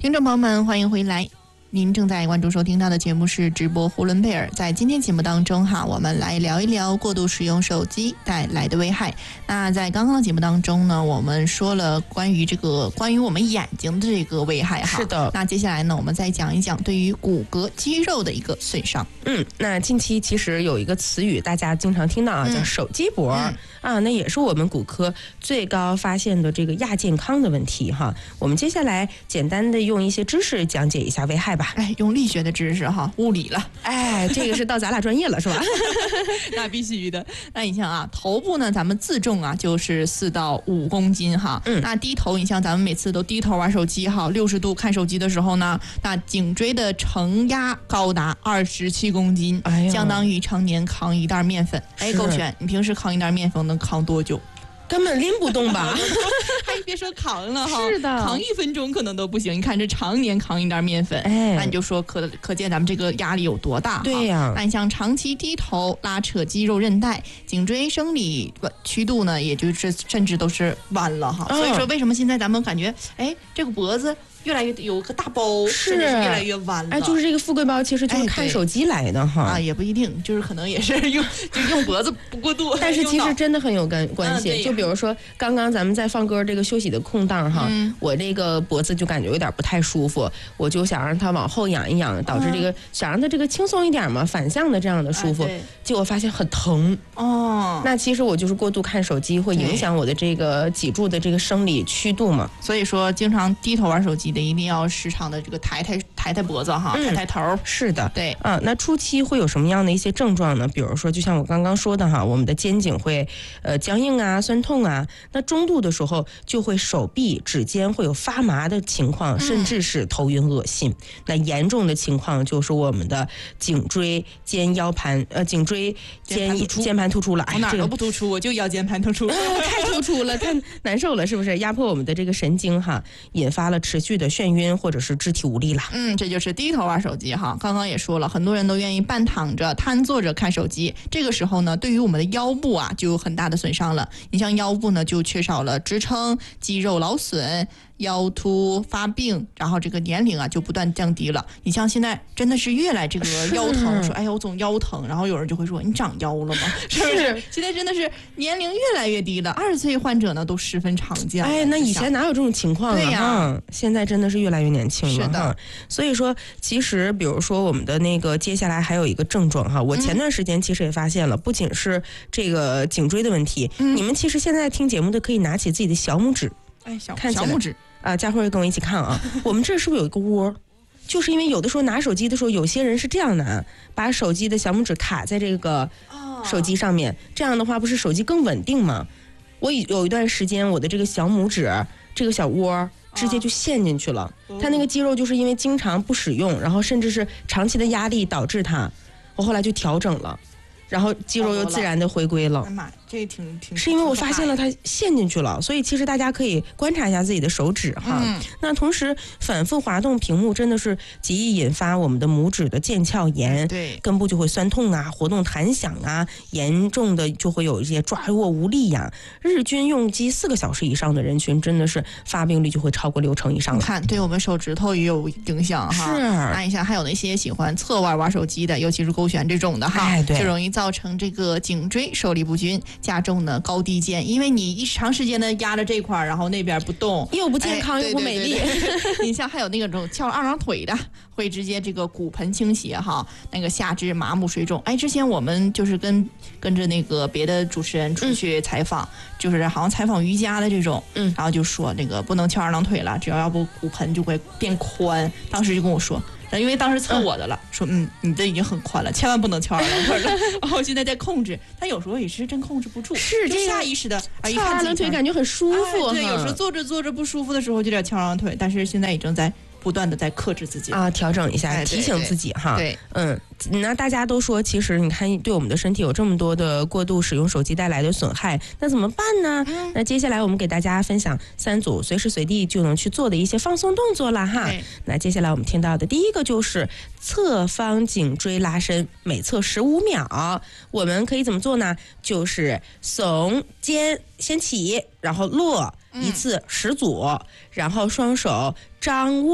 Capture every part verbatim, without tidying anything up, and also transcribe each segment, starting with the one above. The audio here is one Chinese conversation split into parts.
听众朋友们，欢迎回来。您正在关注收听到的节目是直播呼伦贝尔。在今天节目当中哈，我们来聊一聊过度使用手机带来的危害。那在刚刚的节目当中呢，我们说了关于这个关于我们眼睛的这个危害哈。 是的。 那接下来呢，我们再讲一讲对于骨骼肌肉的一个损伤。 嗯，那近期其实有一个词语大家经常听到啊，叫手机脖、嗯、啊，那也是我们骨科最高发现的这个亚健康的问题哈。我们接下来简单的用一些知识讲解一下危害吧。 哎，用力学的知识哈，物理了。 哎，这个是到咱俩专业了是吧？ 那必须的。那你像啊，头部呢，咱们自重啊就是四到五公斤哈。嗯。那低头，你像咱们每次都低头玩手机哈，六十度看手机的时候呢，那颈椎的承压高达二十七公斤，哎、相当于常年扛一袋面粉。哎，狗璇，你平时扛一袋面粉能扛多久？ 根本拎不动吧？ 还别说扛了哈， 是的， 扛一分钟可能都不行。你看这常年扛一袋面粉，哎，那你就说可可见咱们这个压力有多大。 对呀、啊， 那你像长期低头拉扯肌肉韧带，颈椎生理曲度呢，也就是甚至都是弯了哈。嗯、所以说为什么现在咱们感觉哎这个脖子越来越有个大包，甚至是越来越弯了。 哎，就是这个富贵包，其实就是看手机来的哈、 哎。啊，也不一定，就是可能也是用就用脖子不过度。 但是其实真的很有关关系。嗯、就比如说刚刚咱们在放歌这个休息的空档哈、嗯，我这个脖子就感觉有点不太舒服，我就想让它往后仰一仰，导致这个、嗯、想让它这个轻松一点嘛，反向的这样的舒服。哎、结果发现很疼哦。那其实我就是过度看手机会影响我的这个脊柱的这个生理曲度嘛。 所以说经常低头玩手机的一定要时常的这个抬抬抬抬脖子哈，抬抬头、嗯。 是的， 对啊。那初期会有什么样的一些症状呢？比如说，就像我刚刚说的哈，我们的肩颈会呃僵硬啊、酸痛啊。那中度的时候就会手臂、指尖会有发麻的情况，甚至是头晕恶心。嗯、那严重的情况就是我们的颈椎、肩腰盘呃颈椎、肩肩盘突出了。 哎，哪儿都不突出，我就腰间盘突出， 太突出了，太难受了，是不是？压迫我们的这个神经哈，引发了持续的眩晕或者是肢体无力了。 嗯，这就是低头玩手机哈。刚刚也说了，很多人都愿意半躺着、瘫坐着看手机，这个时候呢，对于我们的腰部啊就有很大的损伤了。你像腰部呢，就缺少了支撑，肌肉劳损，腰突发病，然后这个年龄啊就不断降低了。你像现在真的是越来这个腰疼，说哎呀我总腰疼，然后有人就会说你长腰了吗？是不是？现在真的是年龄越来越低了，二十岁患者呢都十分常见。 哎，那以前哪有这种情况啊？ 对呀、啊， 现在真的是越来越年轻了。 是的， 所以说其实比如说我们的那个接下来还有一个症状哈，我前段时间其实也发现了，嗯、不仅是这个颈椎的问题、嗯，你们其实现在听节目的可以拿起自己的小拇指， 哎，小看起来小拇指。 啊，佳慧跟我一起看啊，我们这是不是有一个窝？就是因为有的时候拿手机的时候，有些人是这样拿，把手机的小拇指卡在这个手机上面，这样的话不是手机更稳定吗？我有一段时间，我的这个小拇指这个小窝直接就陷进去了，它那个肌肉就是因为经常不使用，然后甚至是长期的压力导致它，我后来就调整了。然后肌肉又自然的回归了。 哎妈，这挺挺是因为我发现了它陷进去了，所以其实大家可以观察一下自己的手指哈。嗯、那同时反复滑动屏幕真的是极易引发我们的拇指的腱鞘炎， 对， 根部就会酸痛啊，活动弹响啊，严重的就会有一些抓握无力呀、啊。日均用机四个小时以上的人群，真的是发病率就会超过六成以上了。 看，对我们手指头也有影响哈。 是， 那一下还有那些喜欢侧腕玩手机的，尤其是勾选这种的哈， 哎、对， 就容易造成这个颈椎受力不均，加重呢高低肩，因为你一长时间的压着这块，然后那边不动， 又不健康、哎、又不美丽。 对对对对你像还有那种翘二郎腿的，会直接这个骨盆倾斜哈，那个下肢麻木水肿。哎，之前我们就是跟跟着那个别的主持人出去采访、嗯，就是好像采访瑜伽的这种，嗯，然后就说那个不能翘二郎腿了，只要要不骨盆就会变宽。当时就跟我说。因为当时测我的了、嗯、说嗯你这已经很宽了，千万不能翘二郎腿了然后现在在控制，但有时候也是真控制不住， 是就下意识的翘二郎腿感觉很舒服、 哎、对，有时候坐着坐着不舒服的时候就得翘二郎腿，但是现在已经在不断的在克制自己啊，调整一下、哎、提醒自己哈。 对， 嗯，那大家都说其实你看对我们的身体有这么多的过度使用手机带来的损害，那怎么办呢、嗯、那接下来我们给大家分享三组随时随地就能去做的一些放松动作了哈。那接下来我们听到的第一个就是侧方颈椎拉伸，每侧十五秒。我们可以怎么做呢？就是耸肩先起，然后落一次十组、嗯、然后双手张握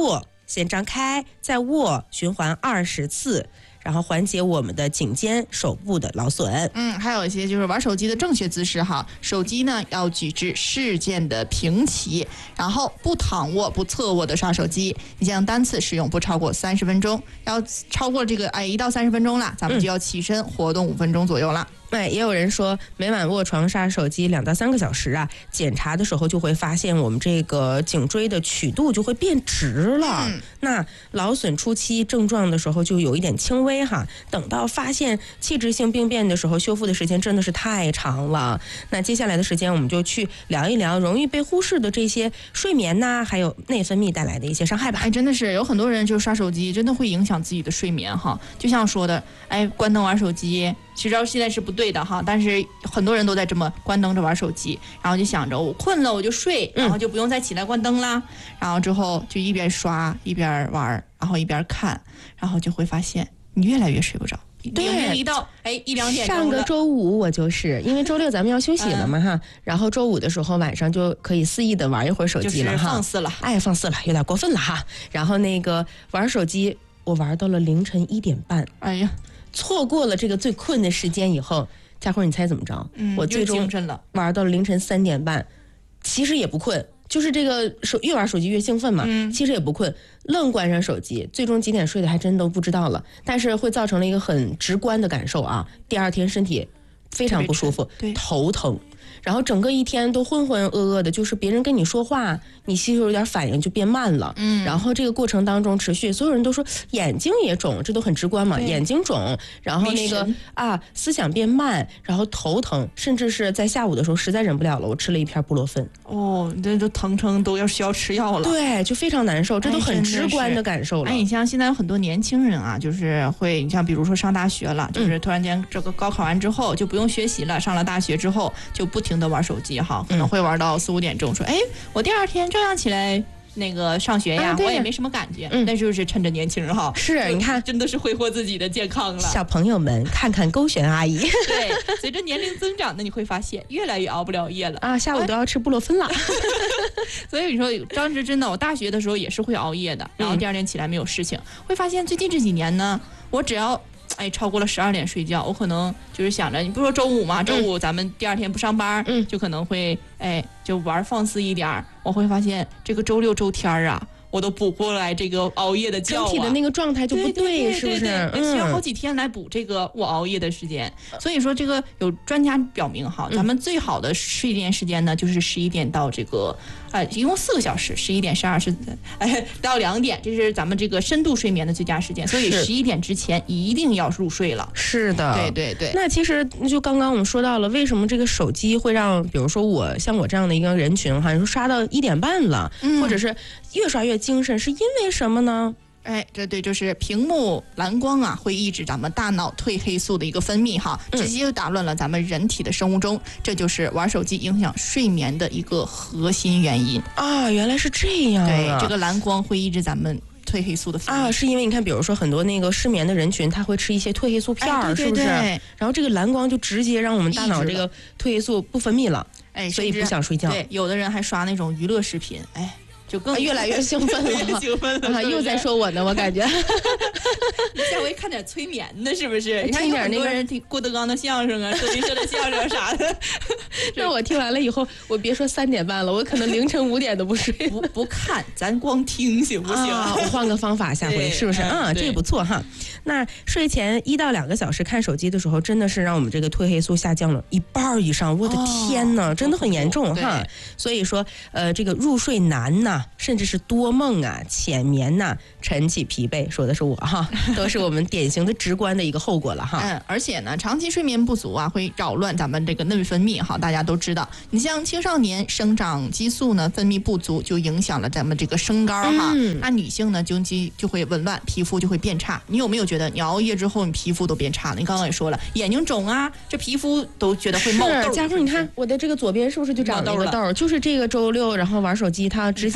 先张开，再握，循环二十次。然后缓解我们的颈肩、手部的劳损。 嗯，还有一些就是玩手机的正确姿势哈，手机呢要举至视线的平齐，然后不躺卧、不侧卧的刷手机。你像单次使用不超过三十分钟，要超过这个哎一到三十分钟了，咱们就要起身活动五分钟左右了。 哎，也有人说每晚卧床刷手机两到三个小时啊，检查的时候就会发现我们这个颈椎的曲度就会变直了。嗯、那劳损初期症状的时候就有一点轻微哈，等到发现器质性病变的时候，修复的时间真的是太长了。那接下来的时间我们就去聊一聊容易被忽视的这些睡眠呐、啊，还有内分泌带来的一些伤害吧。 哎，真的是有很多人就刷手机，真的会影响自己的睡眠哈。就像说的，哎，关灯玩手机。其实现在是不对的哈，但是很多人都在这么关灯着玩手机，然后就想着我困了我就睡，然后就不用再起来关灯啦，嗯、然后之后就一边刷一边玩，然后一边看，然后就会发现你越来越睡不着。 对， 一到哎一两点钟上个周五我就是因为周六咱们要休息了嘛哈，嗯、然后周五的时候晚上就可以肆意的玩一会儿手机了哈， 就是放肆了， 哎放肆了，有点过分了哈。然后那个玩手机，我玩到了凌晨一点半， 哎呀。 错过了这个最困的时间以后，佳慧你猜怎么着？ 嗯， 我最终玩到了凌晨三点半，其实也不困，就是这个手越玩手机越兴奋嘛，嗯、其实也不困，愣关上手机，最终几点睡的还真都不知道了。但是会造成了一个很直观的感受啊，第二天身体非常不舒服，头疼。然后整个一天都浑浑噩噩的，就是别人跟你说话，你吸收有点反应就变慢了。嗯，然后这个过程当中持续，所有人都说眼睛也肿，这都很直观嘛，眼睛肿，然后那个啊思想变慢，然后头疼，甚至是在下午的时候实在忍不了了，我吃了一片布洛芬。 哦，这都疼成都要需要吃药了。 对，就非常难受，这都很直观的感受了。 哎，你像现在有很多年轻人啊，就是会，你像比如说上大学了，就是突然间这个高考完之后就不用学习了，上了大学之后就不停的玩手机哈，可能会玩到四五点钟，说哎，我第二天照样起来那个上学呀，啊、我也没什么感觉。嗯，那就是趁着年轻人哈， 是你看， 真的是挥霍自己的健康了。 小朋友们，看看勾选阿姨。 对，随着年龄增长呢，你会发现越来越熬不了夜了啊，下午都要吃布洛芬了。 所以你说张芝真的，我大学的时候也是会熬夜的，然后第二天起来没有事情，嗯、会发现最近这几年呢，我只要。哎，超过了十二点睡觉，我可能就是想着，你不说周五嘛，周五咱们第二天不上班，嗯，就可能会哎，就玩放肆一点。我会发现这个周六周天啊，我都补过来这个熬夜的觉啊， 整体的那个状态就不 对, 对, 对, 对，是不是？ 嗯、需要好几天来补这个我熬夜的时间。所以说，这个有专家表明哈，咱们最好的睡眠时间呢，就是十一点到这个。呃，一共四个小时，十一点、十二十，哎，到两点，这是咱们这个深度睡眠的最佳时间。所以十一点之前一定要入睡了。 是的， 对对对。 那其实就刚刚我们说到了，为什么这个手机会让，比如说我像我这样的一个人群哈，说刷到一点半了，嗯、或者是越刷越精神，是因为什么呢？ 哎，这对，就是屏幕蓝光啊，会抑制咱们大脑褪黑素的一个分泌哈，直接就打乱了咱们人体的生物钟，嗯、这就是玩手机影响睡眠的一个核心原因啊！原来是这样、啊。 对，这个蓝光会抑制咱们褪黑素的分泌啊，是因为你看，比如说很多那个失眠的人群，他会吃一些褪黑素片儿、哎，是不是？然后这个蓝光就直接让我们大脑这个褪黑素不分泌了，哎，所以不想睡觉。 对，有的人还刷那种娱乐视频，哎。就更越来越兴奋了， 越兴奋了、 啊，又在说我呢，我感觉。 你下回看点催眠的，是不是？ 听点那个人听郭德纲的相声啊，德云社的相声啥的。 那我听完了以后，我别说三点半了，我可能凌晨五点都不睡。 不不看，咱光听行不行？ 啊、我换个方法，下回是不是？啊，这也不错哈。那睡前一到两个小时看手机的时候，真的是让我们这个褪黑素下降了一半以上。我的天哪，哦、真的很严重哈。所以说，呃，这个入睡难呐。甚至是多梦啊、浅眠呐、啊、晨起疲惫，说的是我哈，都是我们典型的直观的一个后果了哈。 嗯，而且呢，长期睡眠不足啊，会扰乱咱们这个内分泌哈。大家都知道，你像青少年生长激素呢分泌不足，就影响了咱们这个身高哈。嗯、那女性呢，经期就会紊乱，皮肤就会变差。你有没有觉得你熬夜之后，你皮肤都变差了？你刚刚也说了，眼睛肿啊，这皮肤都觉得会冒痘。 佳慧，你看我的这个左边是不是就长了一个痘？就是这个周六，然后玩手机，它直接直观。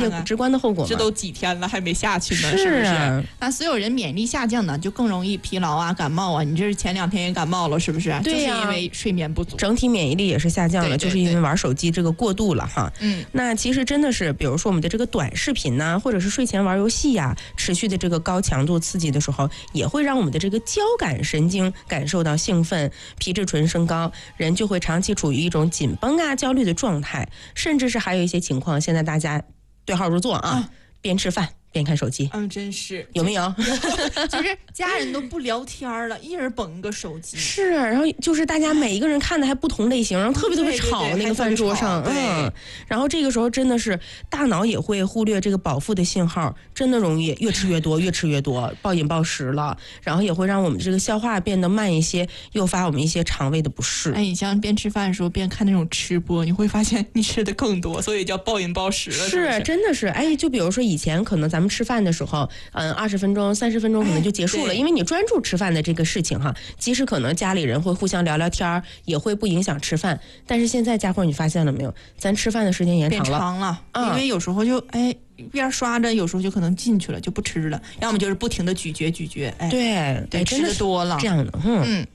观的后果嘛。 这都几天了还没下去呢， 是是不是？ 啊， 那所有人免疫力下降呢，就更容易疲劳啊、感冒啊。你这是前两天也感冒了，是不是？ 对呀、 就是因为睡眠不足， 整体免疫力也是下降了， 对对对就是因为玩手机这个过度了哈。 嗯， 那其实真的是，比如说我们的这个短视频呐、或者是睡前玩游戏呀、持续的这个高强度刺激的时候，也会让我们的这个交感神经感受到兴奋，皮质醇升高，人就会长期处于一种紧绷啊、焦虑的状态，甚至是还有一些情况，现在大家对号入座啊， 啊边吃饭边看手机， 嗯，真是有没有？ 就是家人都不聊天了，一人捧个手机。 是，然后就是大家每一个人看的还不同类型，然后特别特别吵， 对对对那个饭桌上， 还特别吵对嗯，然后这个时候真的是大脑也会忽略这个饱腹的信号，真的容易越吃越多，越吃越多，暴饮暴食了，然后也会让我们这个消化变得慢一些，诱发我们一些肠胃的不适。 哎，你像边吃饭的时候边看那种吃播，你会发现你吃的更多，所以叫暴饮暴食了。是不是是，真的是，哎，就比如说以前可能咱们吃饭的时候，嗯，二十分钟、三十分钟可能就结束了， 哎对因为你专注吃饭的这个事情哈，即使可能家里人会互相聊聊天儿，也会不影响吃饭。但是现在佳慧，你发现了没有？咱吃饭的时间延变长了， 长了， 嗯因为有时候就哎边刷着，有时候就可能进去了就不吃了，要么就是不停的咀嚼咀嚼，哎， 对对，吃真的是的多了这。样的，嗯。 嗯，